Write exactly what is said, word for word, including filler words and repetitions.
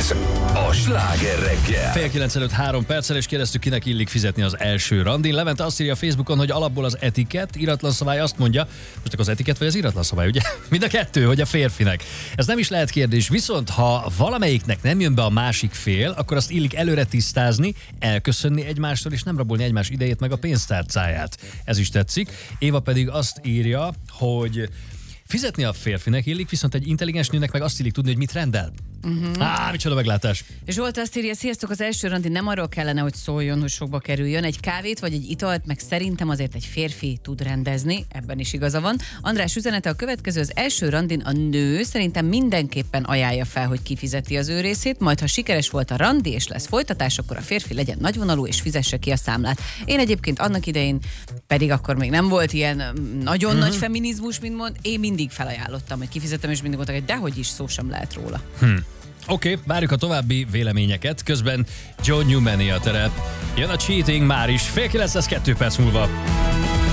Ez a Sláger reggel. Fél kilenc előtt három perccel, és kérdeztük, kinek illik fizetni az első randin. Levente azt írja a Facebookon, hogy alapból az etikett, iratlan szabály azt mondja, most akkor az etikett vagy az iratlan szabály, ugye? Mind a kettő, hogy a férfinek. Ez nem is lehet kérdés, viszont ha valamelyiknek nem jön be a másik fél, akkor azt illik előre tisztázni, elköszönni egymástól, és nem rabolni egymás idejét meg a pénztárcáját. Ez is tetszik. Éva pedig azt írja, hogy fizetni a férfinek illik, viszont egy intelligens nőnek meg azt illik tudni, hogy mit rendel. Uh-huh. Á, micsoda meglátás. Zsolt azt írja, sziasztok, az első randi nem arról kellene, hogy szóljon, hogy sokba kerüljön. Egy kávét vagy egy italt, meg szerintem azért egy férfi tud rendezni, ebben is igaza van. András üzenete a következő, az első randin a nő szerintem mindenképpen ajánlja fel, hogy kifizeti az ő részét, majd ha sikeres volt a randi és lesz folytatás, akkor a férfi legyen nagyvonalú és fizesse ki a számlát. Én egyébként annak idején, pedig akkor még nem volt ilyen nagyon uh-huh. nagy feminizmus, mint mond, én mindig felajánlottam, hogy kifizetem, és mindig mondtak, hogy dehogy is szó sem lehet róla. Hmm. Oké, okay, várjuk a további véleményeket. Közben Joe Newman a terep. Jön a Cheating már is. Fél kilenc lesz kettő perc múlva.